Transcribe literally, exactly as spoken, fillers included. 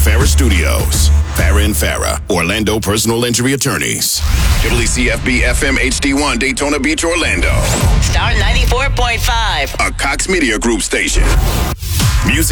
Farah Studios. Farah and Farah, Orlando Personal Injury Attorneys. W C F B F M H D one, Daytona Beach, Orlando. Star ninety-four point five. A Cox Media Group station. Music